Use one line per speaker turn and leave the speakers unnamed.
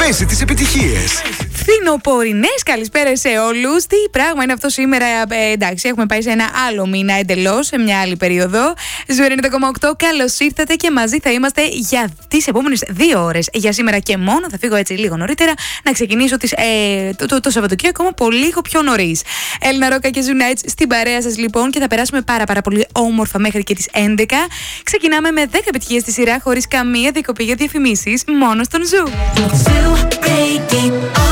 Ζήσει τις επιτυχίες.
Φθινοπορεινές καλησπέρες σε όλους. Τι πράγμα είναι αυτό σήμερα? Εντάξει, έχουμε πάει σε ένα άλλο μήνα εντελώς, σε μια άλλη περίοδο. Ζου 90,8, καλώς ήρθατε και μαζί θα είμαστε για τις επόμενες 2 ώρες. Για σήμερα και μόνο, θα φύγω έτσι λίγο νωρίτερα να ξεκινήσω το Σαββατοκύριακο ακόμα λίγο πιο νωρίς. Έλληνα Ρόκα και Ζου Nights στην παρέα σας λοιπόν, και θα περάσουμε πάρα πολύ όμορφα μέχρι και τις 11. Ξεκινάμε με 10 επιτυχίες στη σειρά, χωρίς καμία διακοπή για διαφημίσεις, μόνο στον Ζου.